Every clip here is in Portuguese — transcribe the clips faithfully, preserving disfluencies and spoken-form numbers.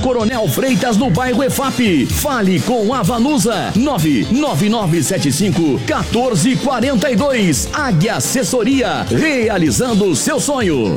Coronel Freitas, no bairro E F A P. Fale com a Vanusa. nove nove nove sete cinco um quatro quatro dois. Águia Assessoria, realizando o seu sonho.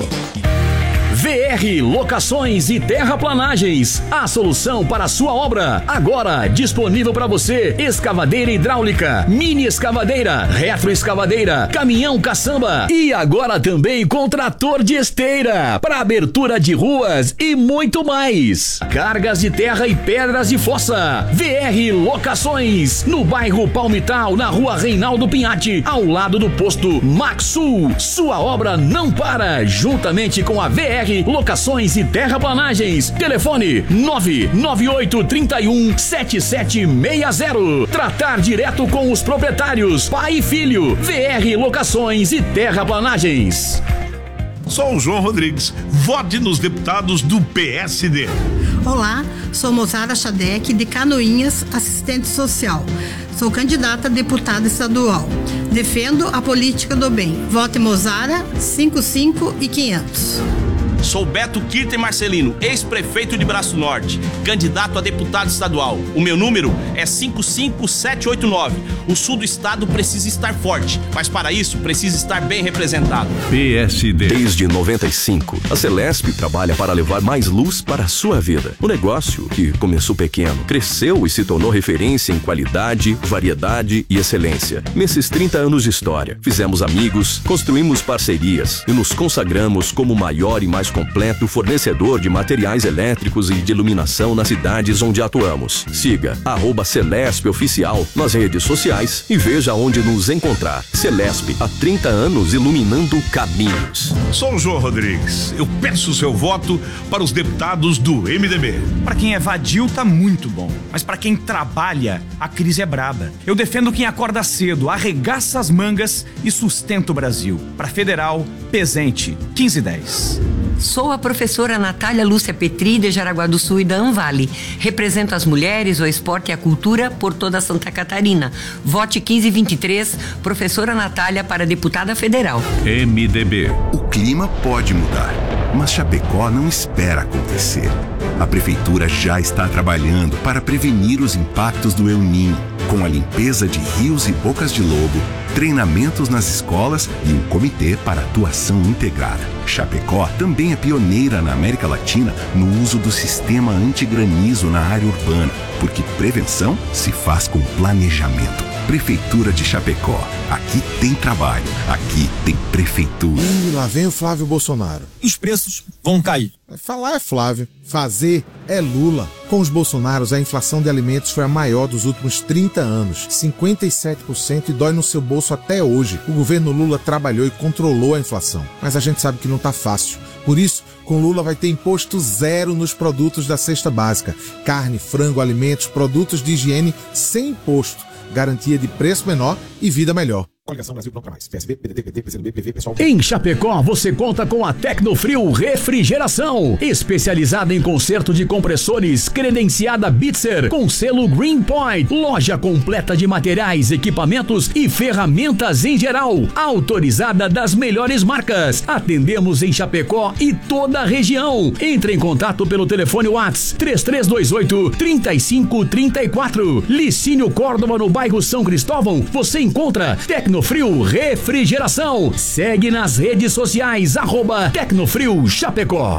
V R Locações e Terraplanagens, a solução para a sua obra. Agora disponível para você: escavadeira hidráulica, mini escavadeira, retroescavadeira, caminhão caçamba e agora também com trator de esteira para abertura de ruas e muito mais. Cargas de terra e pedras de fossa. V R Locações, no bairro Palmital, na rua Reinaldo Pinhatti, ao lado do posto Maxul. Sua obra não para, juntamente com a V R Locações e Terraplanagens. Telefone nove nove oito três um sete sete seis zero. Tratar direto com os proprietários, pai e filho. V R Locações e Terraplanagens. Sou o João Rodrigues. Vote nos deputados do P S D. Olá, sou Mozara Chadec, de Canoinhas, assistente social. Sou candidata a deputada estadual. Defendo a política do bem. Vote Mozara, cinco cinco e quinhentos. Sou Beto Kirten Marcelino, ex-prefeito de Braço Norte, candidato a deputado estadual. O meu número é cinco cinco sete oito nove. O sul do estado precisa estar forte, mas para isso precisa estar bem representado. P S D. Desde noventa e cinco, a Celesp trabalha para levar mais luz para a sua vida. O negócio, que começou pequeno, cresceu e se tornou referência em qualidade, variedade e excelência. Nesses trinta anos de história, fizemos amigos, construímos parcerias e nos consagramos como o maior e mais completo fornecedor de materiais elétricos e de iluminação nas cidades onde atuamos. Siga arroba Celesp Oficial nas redes sociais e veja onde nos encontrar. Celesp, há trinta anos iluminando caminhos. Sou o João Rodrigues. Eu peço o seu voto para os deputados do M D B. Para quem é vadio tá muito bom, mas para quem trabalha, a crise é braba. Eu defendo quem acorda cedo, arregaça as mangas e sustenta o Brasil. Para Federal, Pezente, quinze dez. Sou a professora Natália Lúcia Petri, de Jaraguá do Sul e da Anvale. Represento as mulheres, o esporte e a cultura por toda Santa Catarina. Vote quinze vinte e três, professora Natália para deputada federal. M D B. O clima pode mudar, mas Chapecó não espera acontecer. A prefeitura já está trabalhando para prevenir os impactos do El Niño, com a limpeza de rios e bocas de lobo, treinamentos nas escolas e um comitê para atuação integrada. Chapecó também é pioneira na América Latina no uso do sistema antigranizo na área urbana, porque prevenção se faz com planejamento. Prefeitura de Chapecó. Aqui tem trabalho, aqui tem prefeitura. Ih, lá vem o Flávio Bolsonaro. Os preços vão cair. Falar é Flávio, fazer é Lula. Com os Bolsonaros, a inflação de alimentos foi a maior dos últimos trinta anos, cinquenta e sete por cento, e dói no seu bolso até hoje. O governo Lula trabalhou e controlou a inflação, mas a gente sabe que não tá fácil. Por isso, com Lula vai ter imposto zero nos produtos da cesta básica. Carne, frango, alimentos, produtos de higiene sem imposto. Garantia de preço menor e vida melhor. Coligação Brasil Pronto Mais. P S B, P D T, P D T, P C do B, P V, pessoal. Em Chapecó, você conta com a Tecnofrio Refrigeração, especializada em conserto de compressores, credenciada Bitzer, com selo Green Point. Loja completa de materiais, equipamentos e ferramentas em geral. Autorizada das melhores marcas. Atendemos em Chapecó e toda a região. Entre em contato pelo telefone WhatsApp três três dois oito, três cinco três quatro. Licínio Córdoba, no bairro São Cristóvão, você encontra Tecnofrio Tecnofrio Refrigeração. Segue nas redes sociais, arroba Tecnofrio Chapecó.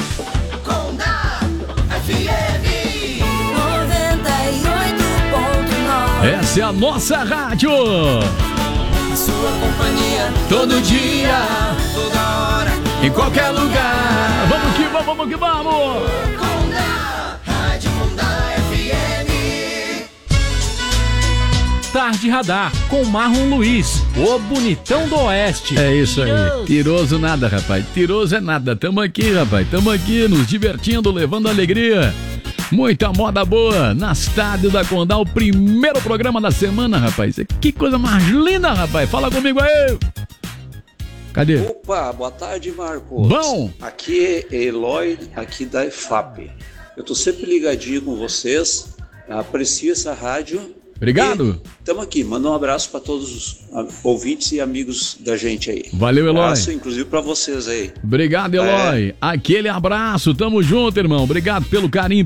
Essa é a nossa rádio. A sua companhia todo dia, toda hora, em qualquer lugar. Vamos que vamos, vamos que vamos. Tarde Radar, com Marlon Luiz, o bonitão do Oeste. É isso aí. Tiroso nada, rapaz. Tiroso é nada. Tamo aqui, rapaz. Tamo aqui nos divertindo, levando alegria. Muita moda boa na Estádio da Condal. Primeiro programa da semana, rapaz. Que coisa mais linda, rapaz. Fala comigo aí. Cadê? Opa, boa tarde, Marcos. Bom. Aqui é Eloy, aqui da E F A P. Eu tô sempre ligadinho com vocês. Aprecio essa rádio. Obrigado. Estamos aqui. Manda um abraço para todos os ouvintes e amigos da gente aí. Valeu, Eloy. Um abraço, inclusive, para vocês aí. Obrigado, Eloy. É. Aquele abraço. Tamo junto, irmão. Obrigado pelo carinho.